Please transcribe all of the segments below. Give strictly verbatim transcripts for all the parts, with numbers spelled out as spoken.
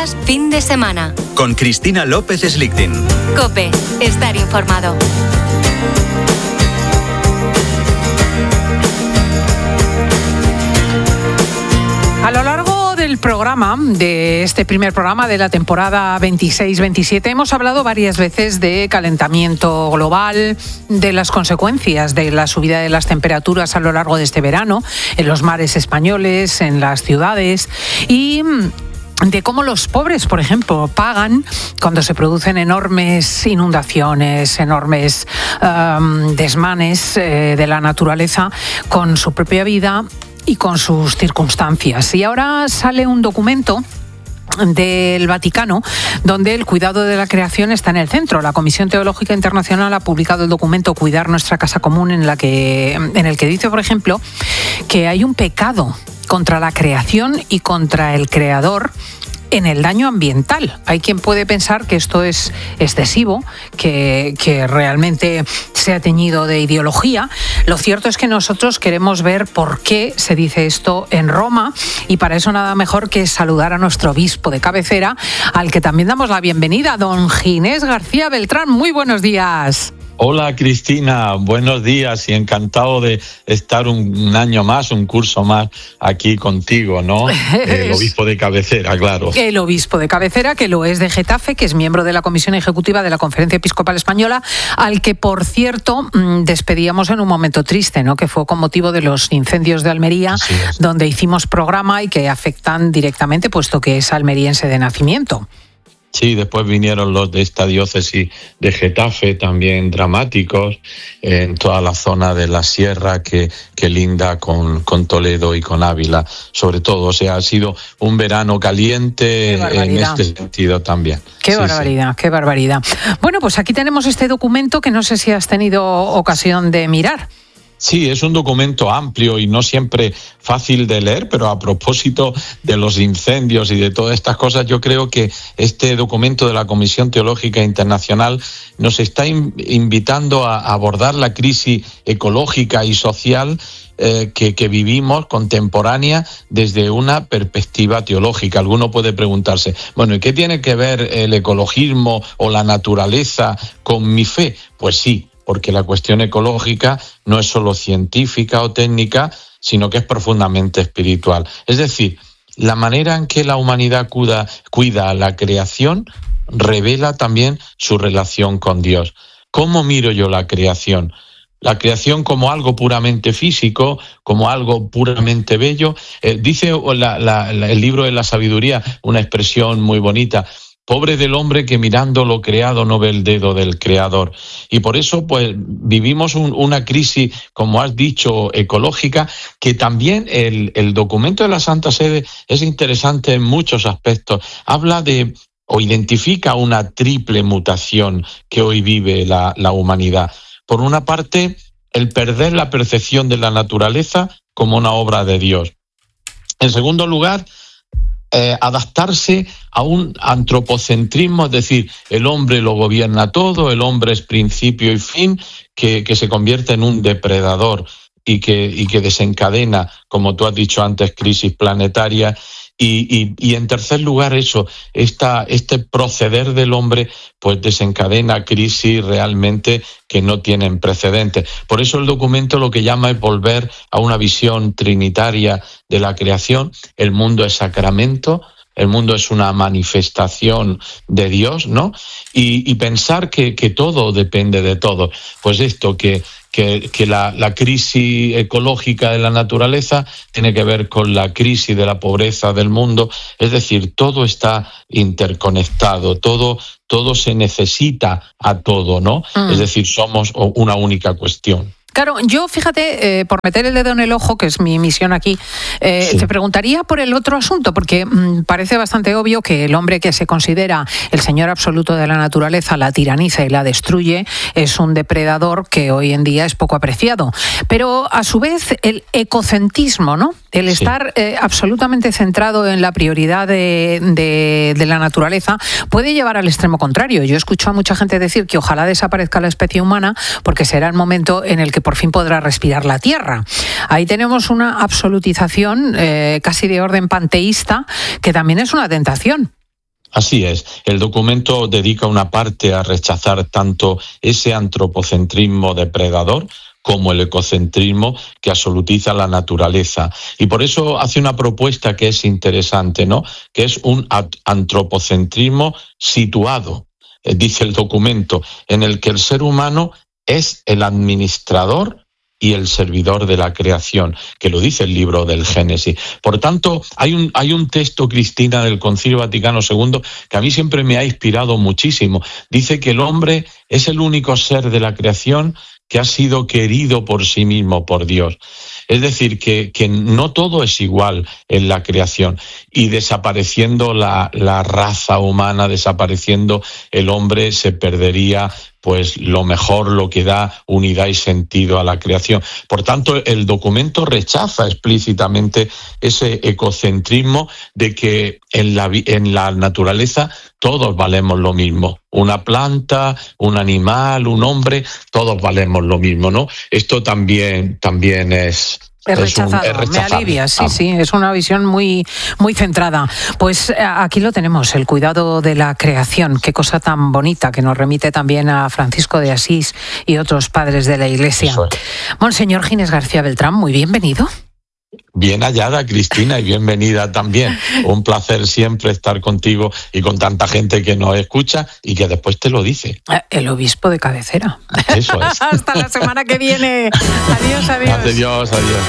Noticias Fin de Semana. Con Cristina López Slichting. COPE. Estar informado. A lo largo del programa, de este primer programa de la temporada veintiséis veintisiete, hemos hablado varias veces de calentamiento global, de las consecuencias de la subida de las temperaturas a lo largo de este verano, en los mares españoles, en las ciudades, y de cómo los pobres, por ejemplo, pagan cuando se producen enormes inundaciones, enormes um, desmanes eh, de la naturaleza con su propia vida y con sus circunstancias. Y ahora sale un documento del Vaticano, donde el cuidado de la creación está en el centro. La Comisión Teológica Internacional ha publicado el documento Cuidar nuestra casa común, en, la que, en el que dice, por ejemplo, que hay un pecado contra la creación y contra el creador en el daño ambiental. Hay quien puede pensar que esto es excesivo, que, que realmente se ha teñido de ideología. Lo cierto es que nosotros queremos ver por qué se dice esto en Roma, y para eso nada mejor que saludar a nuestro obispo de cabecera, al que también damos la bienvenida, don Ginés García Beltrán. Muy buenos días. Hola Cristina, buenos días y encantado de estar un, un año más, un curso más aquí contigo, ¿no? El obispo de cabecera, claro. El obispo de cabecera, que lo es de Getafe, que es miembro de la Comisión Ejecutiva de la Conferencia Episcopal Española, al que, por cierto, despedíamos en un momento triste, ¿no? Que fue con motivo de los incendios de Almería, donde hicimos programa y que afectan directamente, puesto que es almeriense de nacimiento. Sí, después vinieron los de esta diócesis de Getafe, también dramáticos, en toda la zona de la sierra que, que linda con, con Toledo y con Ávila, sobre todo. O sea, ha sido un verano caliente en este sentido también. Qué sí, barbaridad, sí. qué barbaridad. Bueno, pues aquí tenemos este documento que no sé si has tenido ocasión de mirar. Sí, es un documento amplio y no siempre fácil de leer, pero a propósito de los incendios y de todas estas cosas, yo creo que este documento de la Comisión Teológica Internacional nos está in- invitando a abordar la crisis ecológica y social eh, que, que vivimos contemporánea desde una perspectiva teológica. Alguno puede preguntarse, bueno, ¿y qué tiene que ver el ecologismo o la naturaleza con mi fe? Pues sí, porque la cuestión ecológica no es solo científica o técnica, sino que es profundamente espiritual. Es decir, la manera en que la humanidad cuida, cuida a la creación revela también su relación con Dios. ¿Cómo miro yo la creación? La creación como algo puramente físico, como algo puramente bello. Eh, dice la, la, la, el libro de la sabiduría una expresión muy bonita: pobre del hombre que mirando lo creado no ve el dedo del creador. Y por eso pues vivimos un, una crisis, como has dicho, ecológica, que también el, el documento de la Santa Sede es interesante en muchos aspectos. Habla de o identifica una triple mutación que hoy vive la, la humanidad. Por una parte, el perder la percepción de la naturaleza como una obra de Dios. En segundo lugar, Eh, adaptarse a un antropocentrismo, es decir, el hombre lo gobierna todo, el hombre es principio y fin, que, que se convierte en un depredador y que, y que desencadena, como tú has dicho antes, crisis planetaria. Y, y, y en tercer lugar, eso, esta, este proceder del hombre pues desencadena crisis realmente que no tienen precedentes. Por eso el documento lo que llama es volver a una visión trinitaria de la creación. El mundo es sacramento, el mundo es una manifestación de Dios, ¿no? Y, y pensar que, que todo depende de todo. Pues esto, que, que, que la, la crisis ecológica de la naturaleza tiene que ver con la crisis de la pobreza del mundo. Es decir, todo está interconectado, todo, todo se necesita a todo, ¿no? Mm. Es decir, somos una única cuestión. Claro, yo fíjate, eh, por meter el dedo en el ojo, que es mi misión aquí, eh, sí. te preguntaría por el otro asunto, porque mmm, parece bastante obvio que el hombre que se considera el señor absoluto de la naturaleza la tiraniza y la destruye, es un depredador que hoy en día es poco apreciado. Pero a su vez el ecocentrismo, ¿no? El sí. estar eh, absolutamente centrado en la prioridad de, de, de la naturaleza puede llevar al extremo contrario. Yo escucho a mucha gente decir que ojalá desaparezca la especie humana porque será el momento en el que por fin podrá respirar la Tierra. Ahí tenemos una absolutización eh, casi de orden panteísta que también es una tentación. Así es, el documento dedica una parte a rechazar tanto ese antropocentrismo depredador como el ecocentrismo que absolutiza la naturaleza. Y por eso hace una propuesta que es interesante, ¿no? Que es un antropocentrismo situado, eh, dice el documento, en el que el ser humano es el administrador y el servidor de la creación, que lo dice el libro del Génesis. Por tanto, hay un, hay un texto, Cristina, del Concilio Vaticano segundo que a mí siempre me ha inspirado muchísimo. Dice que el hombre es el único ser de la creación que ha sido querido por sí mismo, por Dios. Es decir, que, que no todo es igual en la creación, y desapareciendo la, la raza humana, desapareciendo el hombre, se perdería pues lo mejor, lo que da unidad y sentido a la creación. Por tanto, el documento rechaza explícitamente ese ecocentrismo de que en la, en la naturaleza todos valemos lo mismo. Una planta, un animal, un hombre, todos valemos lo mismo, ¿no? Esto también, también es... Es rechazado, es un, es me alivia, sí, ah. sí, es una visión muy, muy centrada. Pues aquí lo tenemos, el cuidado de la creación, qué cosa tan bonita, que nos remite también a Francisco de Asís y otros padres de la Iglesia. Es. Monseñor Ginés García Beltrán, muy bienvenido. Bien hallada, Cristina, y bienvenida también. Un placer siempre estar contigo y con tanta gente que nos escucha y que después te lo dice. El obispo de cabecera. Eso es. Hasta la semana que viene. Adiós, adiós. Adiós, adiós.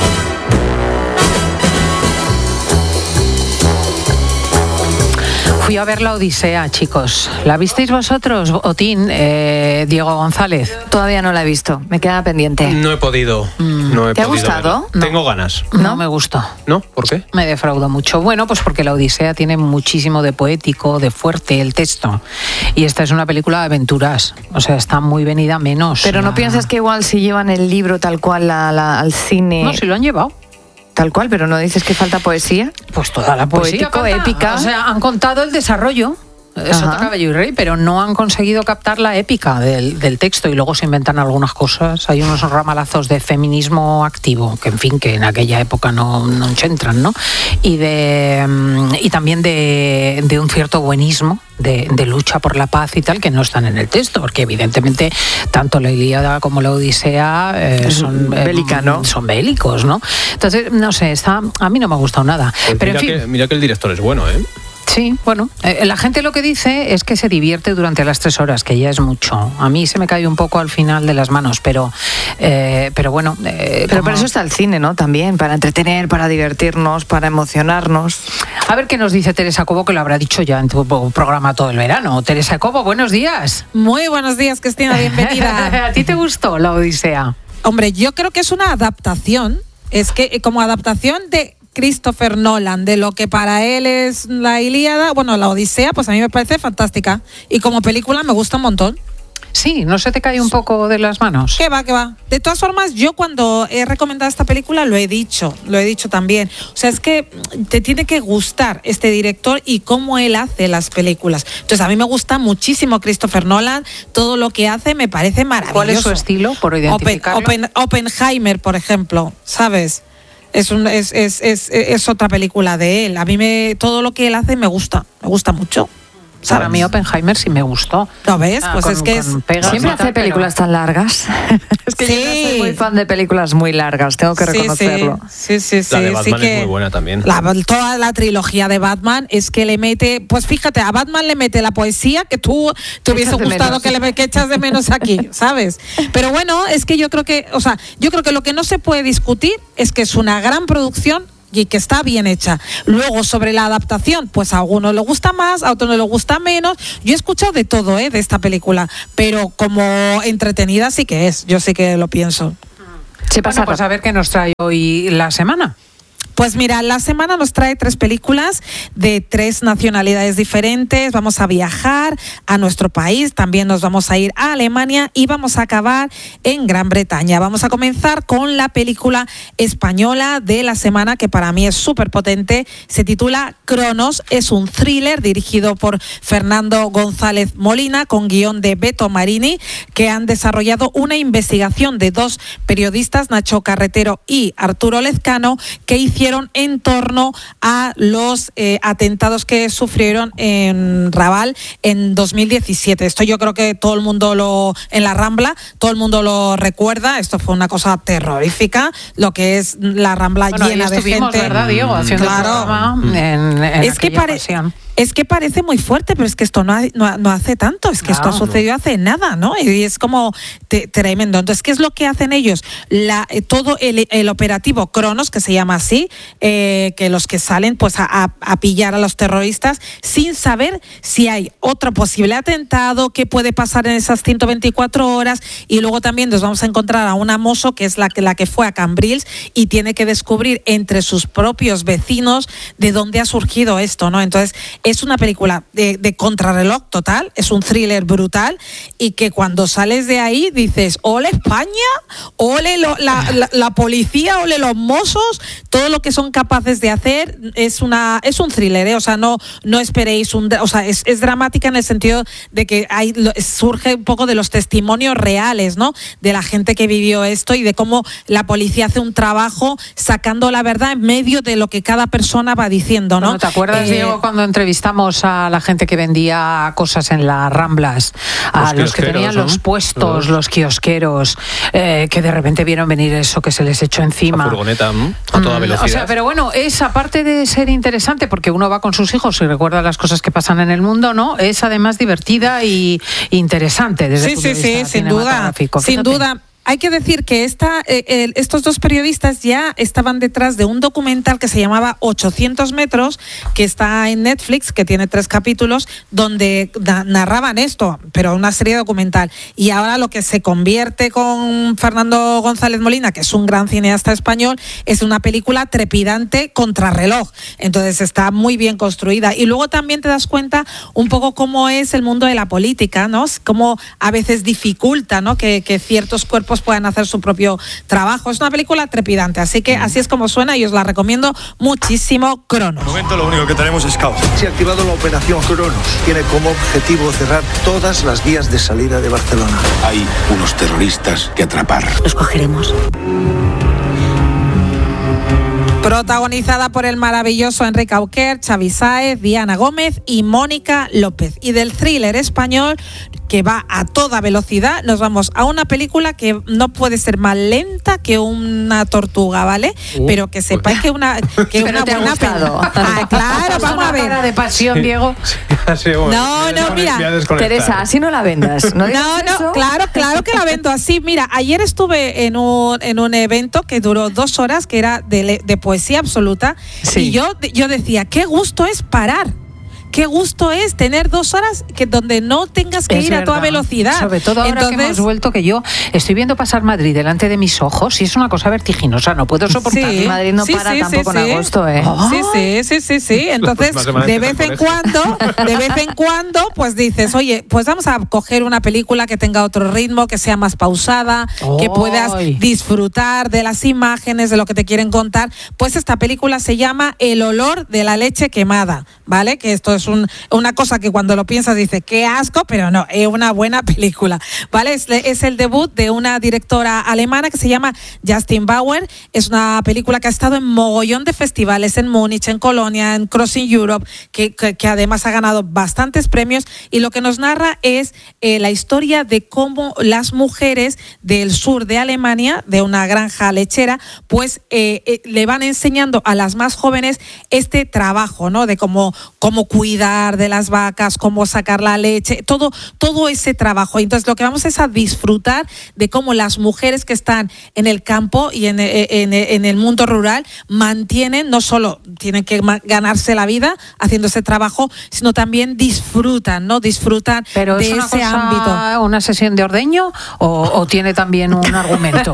Fui a ver la Odisea, chicos. ¿La visteis vosotros, Otín, eh, Diego González? Todavía no la he visto, me queda pendiente. No he podido. Mm. No he ¿Te podido ha gustado? No. Tengo ganas. No, no me gustó. ¿No? ¿Por qué? Me defraudó mucho. Bueno, pues porque la Odisea tiene muchísimo de poético, de fuerte el texto. Y esta es una película de aventuras. O sea, está muy venida menos. Pero ¿no la... piensas que igual si llevan el libro tal cual la, la, al cine? No, si lo han llevado. Tal cual, pero ¿no dices que falta poesía? Pues toda la poesía. Poético, falta. Épica. O sea, han contado el desarrollo. Eso de Caballo y Rey, pero no han conseguido captar la épica del, del texto, y luego se inventan algunas cosas. Hay unos ramalazos de feminismo activo, que en fin, que en aquella época no, no entran, ¿no? Y de y también de, de un cierto buenismo, de, de lucha por la paz y tal, que no están en el texto, porque evidentemente tanto la Ilíada como la Odisea eh, son, Bélica, ¿no? eh, son bélicos, ¿no? Entonces, no sé, está, a mí no me ha gustado nada. Pues pero mira, en fin, que, mira que el director es bueno, ¿eh? Sí, bueno, eh, la gente lo que dice es que se divierte durante las tres horas, que ya es mucho. A mí se me cae un poco al final de las manos, pero, eh, pero bueno. Eh, pero como... para eso está el cine, ¿no? También, para entretener, para divertirnos, para emocionarnos. A ver qué nos dice Teresa Cobo, que lo habrá dicho ya en tu programa todo el verano. Teresa Cobo, buenos días. Muy buenos días, Cristina, bienvenida. ¿A ti te gustó la Odisea? Hombre, yo creo que es una adaptación, es que como adaptación de Christopher Nolan, de lo que para él es la Ilíada, bueno, la Odisea, pues a mí me parece fantástica. Y como película me gusta un montón. Sí, ¿no se te cae un poco de las manos? ¿Qué va, qué va? De todas formas, yo cuando he recomendado esta película lo he dicho, lo he dicho también. O sea, es que te tiene que gustar este director y cómo él hace las películas. Entonces, a mí me gusta muchísimo Christopher Nolan, todo lo que hace me parece maravilloso. ¿Cuál es su estilo, por identificarlo? Open, Open, Oppenheimer, por ejemplo, ¿sabes? Es, un, es, es, es, es otra película de él. A mí me, todo lo que él hace me gusta, me gusta mucho. ¿Sabes? Para mí Oppenheimer sí me gustó. ¿Lo ves? Ah, pues con, es que es... Siempre hace películas pero... tan largas. Es que sí. yo no soy muy fan de películas muy largas, tengo que reconocerlo. Sí, sí, sí. La de Batman sí que es muy buena también. La, toda la trilogía de Batman es que le mete... Pues fíjate, a Batman le mete la poesía que tú te hubiese gustado que, le, que echas de menos aquí, ¿sabes? Pero bueno, es que yo creo que... O sea, yo creo que lo que no se puede discutir es que es una gran producción y que está bien hecha. Luego, sobre la adaptación, pues a algunos le gusta más, a otros le gusta menos. Yo he escuchado de todo, ¿eh?, de esta película, pero como entretenida sí que es, yo sí que lo pienso. Sí, pasa, bueno, pues a ver qué nos trae hoy la semana. Pues mira, la semana nos trae tres películas de tres nacionalidades diferentes. Vamos a viajar a nuestro país, también nos vamos a ir a Alemania y vamos a acabar en Gran Bretaña. Vamos a comenzar con la película española de la semana, que para mí es súper potente. Se titula Cronos, es un thriller dirigido por Fernando González Molina, con guión de Beto Marini, que han desarrollado una investigación de dos periodistas, Nacho Carretero y Arturo Lezcano, que hicieron surgieron en torno a los eh, atentados que sufrieron en Raval en dos mil diecisiete. Esto yo creo que todo el mundo lo, en la Rambla, todo el mundo lo recuerda. Esto fue una cosa terrorífica, lo que es la Rambla bueno, llena de gente. ¿Verdad, Diego? Haciendo claro. el programa en, en es que pare- Es que parece muy fuerte, pero es que esto no, ha, no, no hace tanto, es que claro, esto sucedió no. hace nada, ¿no? Y es como te, tremendo. Entonces, ¿qué es lo que hacen ellos? La, eh, todo el, el operativo Cronos, que se llama así, eh, que los que salen pues a, a, a pillar a los terroristas sin saber si hay otro posible atentado, qué puede pasar en esas ciento veinticuatro horas, y luego también nos vamos a encontrar a una mozo que es la que, la que fue a Cambrils y tiene que descubrir entre sus propios vecinos de dónde ha surgido esto, ¿no? Entonces, es una película de, de contrarreloj total, es un thriller brutal y que cuando sales de ahí dices, ole España, ole lo, la, la, la policía, ole los mozos, todo lo que son capaces de hacer. Es una es un thriller, ¿eh? O sea, no no esperéis un, o sea, es, es dramática en el sentido de que hay surge un poco de los testimonios reales, ¿no? De la gente que vivió esto y de cómo la policía hace un trabajo sacando la verdad en medio de lo que cada persona va diciendo, ¿no? Bueno, ¿te acuerdas, eh, Diego, cuando entrevistamos a la gente que vendía cosas en las Ramblas, a los, los que tenían ¿no? los puestos, los, los kiosqueros, eh, que de repente vieron venir eso que se les echó encima? La furgoneta a toda velocidad. Mm, o sea, pero bueno, es aparte de ser interesante porque uno va con sus hijos y recuerda las cosas que pasan en el mundo, ¿no? Es además divertida y interesante desde sí, el punto sí, de vista sí, sin duda, sin duda. Hay que decir que esta, eh, eh, estos dos periodistas ya estaban detrás de un documental que se llamaba ochocientos metros, que está en Netflix, que tiene tres capítulos, donde da, narraban esto, pero una serie documental. Y ahora lo que se convierte con Fernando González Molina, que es un gran cineasta español, es una película trepidante contrarreloj. Entonces está muy bien construida. Y luego también te das cuenta un poco cómo es el mundo de la política, ¿no? Cómo a veces dificulta, ¿no? que, que ciertos cuerpos puedan hacer su propio trabajo. Es una película trepidante, así que así es como suena y os la recomiendo muchísimo. Cronos. De momento lo único que tenemos es caos. Se ha activado la operación Cronos. Tiene como objetivo cerrar todas las vías de salida de Barcelona. Hay unos terroristas que atrapar. Los cogeremos. Protagonizada por el maravilloso Enrique Auquer, Xavi Sáez, Diana Gómez y Mónica López. Y del thriller español que va a toda velocidad, nos vamos a una película que no puede ser más lenta que una tortuga, ¿vale? Uh, Pero que sepáis que una que una te buena película. Ah, claro, vamos a ver. De pasión, Diego. Sí, sí, bueno, no, no, mira. Teresa, así no la vendas. No, no, no eso? claro, claro que la vendo así. Mira, ayer estuve en un en un evento que duró dos horas, que era de, de poesía absoluta, sí. y yo yo decía, qué gusto es parar. Qué gusto es tener dos horas que donde no tengas que es ir verdad. a toda velocidad. Sobre todo ahora Entonces, que hemos vuelto, que yo estoy viendo pasar Madrid delante de mis ojos y es una cosa vertiginosa, no puedo soportar. Sí, Madrid no sí, para sí, tampoco sí, en sí. agosto, ¿eh? Sí, sí, sí, sí, sí. Entonces, de vez en cuando, de vez en cuando, pues dices, oye, pues vamos a coger una película que tenga otro ritmo, que sea más pausada, oh. que puedas disfrutar de las imágenes, de lo que te quieren contar. Pues esta película se llama El olor de la leche quemada, ¿vale? Que esto es un, una cosa que cuando lo piensas dices, qué asco, pero no, es una buena película, ¿vale? Es, es el debut de una directora alemana que se llama Justin Bauer. Es una película que ha estado en mogollón de festivales, en Múnich, en Colonia, en Crossing Europe, que, que, que además ha ganado bastantes premios, y lo que nos narra es eh, la historia de cómo las mujeres del sur de Alemania, de una granja lechera, pues eh, eh, le van enseñando a las más jóvenes este trabajo, ¿no? De cómo, cómo cuidar de las vacas, cómo sacar la leche, todo, todo ese trabajo. Entonces lo que vamos es a disfrutar de cómo las mujeres que están en el campo y en, en, en el mundo rural mantienen, no solo tienen que ganarse la vida haciendo ese trabajo, sino también disfrutan, ¿no? Disfrutan Pero de es una ese cosa, ámbito. ¿Una sesión de ordeño o, o tiene también un argumento?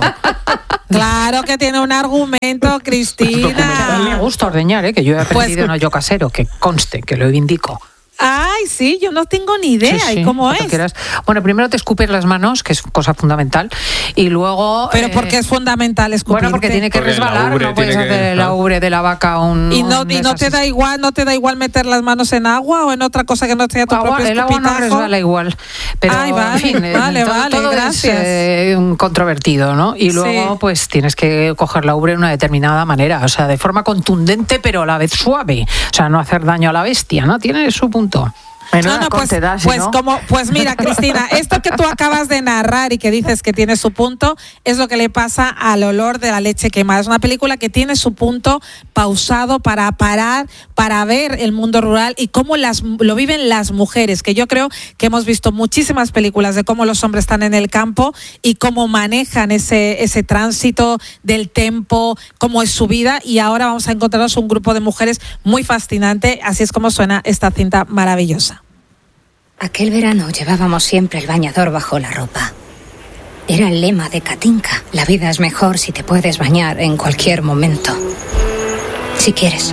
Claro que tiene un argumento, Cristina. A mí me gusta ordeñar, ¿eh? Que yo he aprendido pues, en hoyo casero, que conste, que lo indico. Ah, Ay, sí, yo no tengo ni idea. Sí, sí, ¿Y cómo es? quieras. Bueno, primero te escupes las manos, que es cosa fundamental, y luego... ¿Pero eh, por qué es fundamental escupirte? Bueno, porque tiene que Porque resbalar, la ubre no puedes tiene que- hacer el ¿no? ubre de la vaca un... ¿Y no, un y no te desastre. da igual, no te da igual meter las manos en agua o en otra cosa que no sea tu Agua- propio el agua no escupitajo? resbala igual. Pero, Ay, vale, en fin, eh, vale, todo, vale, todo gracias. es eh, un controvertido, ¿no? Y luego, Sí. pues tienes que coger la ubre de una determinada manera, o sea, de forma contundente, pero a la vez suave. O sea, no hacer daño a la bestia, ¿no? Tiene su punto. Menuda No, no, pues, corte da, si pues no. como, pues mira, Cristina, esto que tú acabas de narrar y que dices que tiene su punto, es lo que le pasa al olor de la leche quemada. Es una película que tiene su punto pausado para parar, para ver el mundo rural y cómo las, lo viven las mujeres, que yo creo que hemos visto muchísimas películas de cómo los hombres están en el campo y cómo manejan ese, ese tránsito del tempo, cómo es su vida, y ahora vamos a encontrarnos un grupo de mujeres muy fascinante. Así es como suena esta cinta maravillosa. Aquel verano llevábamos siempre el bañador bajo la ropa. Era el lema de Katinka. La vida es mejor si te puedes bañar en cualquier momento. Si quieres.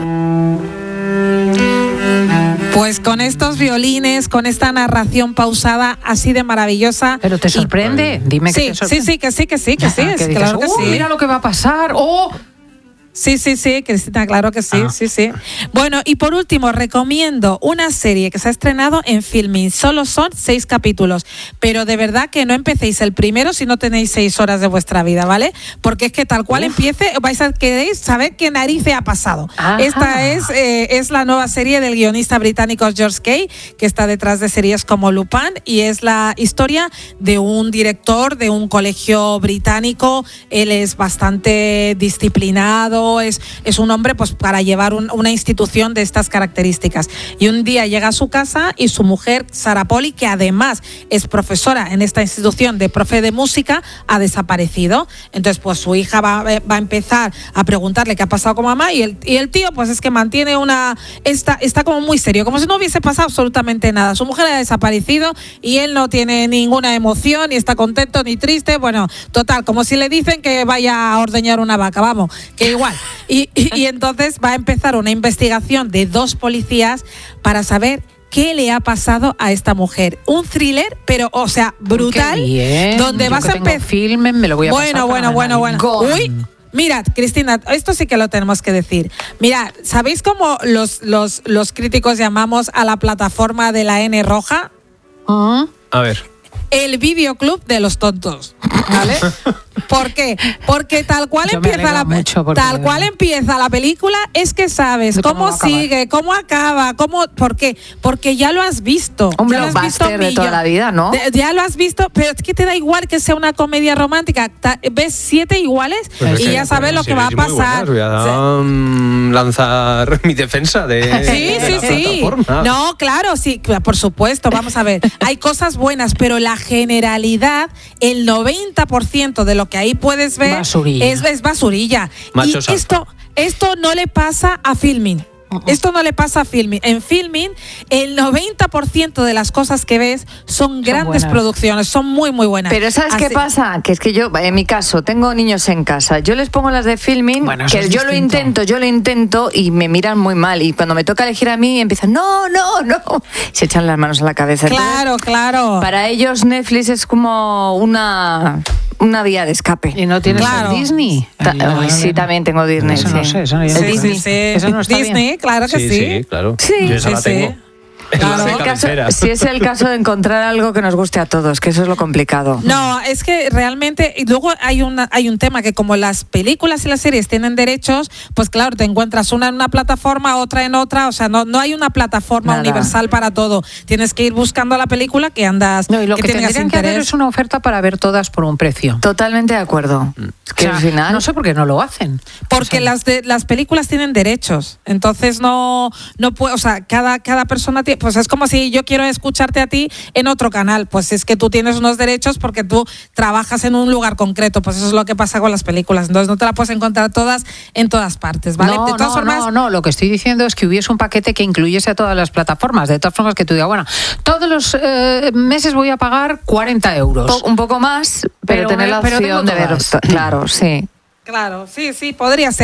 Pues con estos violines, con esta narración pausada así de maravillosa. Pero te sorprende, y... dime que sí, te sorprende. Sí, sí, que sí, que sí, que sí, Que es, dices, claro que "Uh, sí. mira lo que va a pasar, oh... Sí, sí, sí, Cristina, claro que sí, Ah. sí, sí. Bueno, y por último, recomiendo una serie que se ha estrenado en Filmin. Solo son seis capítulos, pero de verdad que no empecéis el primero si no tenéis seis horas de vuestra vida, ¿vale? Porque es que tal cual Uf. empiece, vais a queréis saber qué narices ha pasado. Ajá. Esta es, eh, es la nueva serie del guionista británico George Kay, que está detrás de series como Lupin, y es la historia de un director de un colegio británico. Él es bastante disciplinado, Es, es un hombre pues para llevar un, una institución de estas características. Y un día llega a su casa y su mujer, Sarah Polley, que además es profesora en esta institución de profe de música, ha desaparecido. Entonces pues su hija va, va a empezar a preguntarle qué ha pasado con mamá, y el, y el tío pues es que mantiene una... Está, está como muy serio, como si no hubiese pasado absolutamente nada. Su mujer ha desaparecido y él no tiene ninguna emoción, ni está contento ni triste. Bueno, total, como si le dicen que vaya a ordeñar una vaca, vamos, que igual. Y, y, y entonces va a empezar una investigación de dos policías para saber qué le ha pasado a esta mujer. Un thriller, pero, o sea, brutal, Qué bien. donde Yo vas que a tengo empezar... filme, me lo voy a Bueno, pasar bueno, bueno, bueno. fenomenal. Uy, mirad, Cristina, esto sí que lo tenemos que decir. Mirad, ¿sabéis cómo los, los, los críticos llamamos a la plataforma de la N roja? ¿Ah? A ver. El videoclub de los tontos, ¿vale? ¿Por qué? Porque tal cual Yo me empieza la alegro mucho porque- tal cual empieza la película es que sabes De cómo cómo, va a acabar. sigue, cómo acaba, cómo, ¿por qué? Porque ya lo has visto. Un ya lo has visto blockbuster de toda millón- la vida, ¿no? de- ya lo has visto, pero es que te da igual que sea una comedia romántica. Ta- ves siete iguales Pues es y que ya sabes lo que va a series muy pasar. buenas. Voy a mm, lanzar mi defensa de, Sí, de sí, la sí. plataforma. No, claro, sí, por supuesto. Vamos a ver. Hay cosas buenas, pero la generalidad, el noventa por ciento de lo que ahí puedes ver Basurilla. es, es basurilla. Machos y esto, esto no le pasa a Filmin. Esto no le pasa a Filmin. En Filmin, el noventa por ciento de las cosas que ves son grandes buenas. producciones, son muy, muy buenas. Pero ¿sabes qué Así- pasa? Que es que yo, en mi caso, tengo niños en casa. Yo les pongo las de Filmin, Bueno, eso que es yo lo distinto. intento, yo lo intento y me miran muy mal. Y cuando me toca elegir a mí, empiezan, no, no, no. Se echan las manos a la cabeza. Entonces, Claro, claro. para ellos Netflix es como una, una vía de escape. ¿Y no tienes Claro. el Disney? Ta- El- ay, sí, también tengo Disney. Eso sí. no sé, eso no- El Sí, Sí, Disney. sí, sí. Eso no está Disney, bien. claro que Sí, sí. sí, claro. Sí, Yo esa sí, la sí. tengo. En Claro. la Si es el caso- cabecera. si es el caso de encontrar algo que nos guste a todos, que eso es lo complicado. No, es que realmente, y luego hay una, hay un tema que como las películas y las series tienen derechos, pues claro, te encuentras una en una plataforma, otra en otra, o sea, no, no hay una plataforma Nada. universal para todo. Tienes que ir buscando la película que andas, No, y lo que, tengas tendrían que hacer interés. es una oferta para ver todas por un precio. Totalmente de acuerdo. Es que O sea, al final... no sé por qué no lo hacen. Porque O sea, las de, las películas tienen derechos, entonces no no puede, o sea, cada cada persona tiene, pues es como si yo quiero escucharte a ti en otro canal, pues es que tú tienes unos derechos porque tú trabajas en un lugar concreto, pues eso es lo que pasa con las películas, entonces no te la puedes encontrar todas en todas partes, ¿vale? No, de todas no, formas, no, no, lo que estoy diciendo es que hubiese un paquete que incluyese a todas las plataformas, de todas formas que tú digas, bueno, todos los eh, meses voy a pagar cuarenta euros. Po- un poco más, pero, Pero tener me- la pero opción tengo de ver. todas. Claro, sí. claro, sí, sí, podría ser.